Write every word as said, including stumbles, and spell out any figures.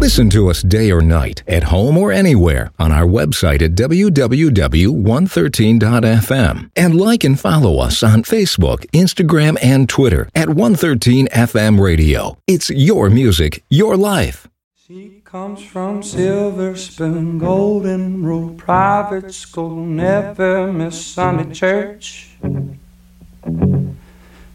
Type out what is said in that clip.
Listen to us day or night, at home or anywhere, on our website at w w w dot one thirteen dot f m. And like and follow us on Facebook, Instagram, and Twitter at one thirteen F M Radio. It's your music, your life. She comes from Silver Spoon, Golden Rule Private School, never miss Sunday church.